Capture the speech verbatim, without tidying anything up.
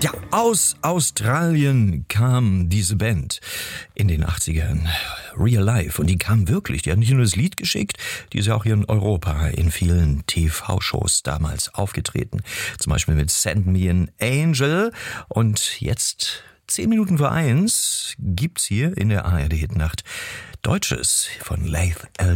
Ja, aus Australien kam diese Band in den achtzigern, Real Life. Und die kam wirklich, die hat nicht nur das Lied geschickt, die ist ja auch hier in Europa in vielen T V-Shows damals aufgetreten. Zum Beispiel mit Send Me an Angel. Und jetzt, zehn Minuten vor eins, gibt's hier in der A R D-Hitnacht Deutsches von Laith L.